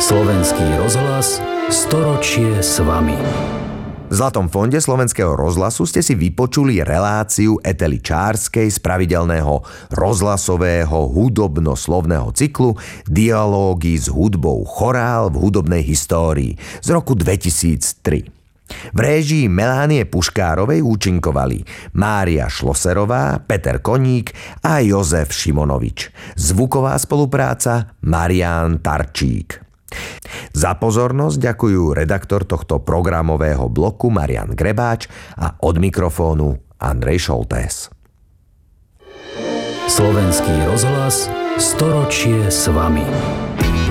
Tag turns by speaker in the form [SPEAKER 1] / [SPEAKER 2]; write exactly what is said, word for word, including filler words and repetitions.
[SPEAKER 1] Slovenský rozhlas storočie s vami.
[SPEAKER 2] V Zlatom fonde Slovenského rozhlasu ste si vypočuli reláciu Etely Čárskej z pravidelného rozhlasového hudobno-slovného cyklu Dialógy s hudbou Chorál v hudobnej histórii z roku dvetisíctri. V réžii Melánie Puškárovej účinkovali Mária Šloserová, Peter Koník a Jozef Šimonovič. Zvuková spolupráca Marián Tarčík. Za pozornosť ďakujú redaktor tohto programového bloku Marian Grebáč a od mikrofónu Andrej Šoltés.
[SPEAKER 1] Slovenský rozhlas storočie s vami.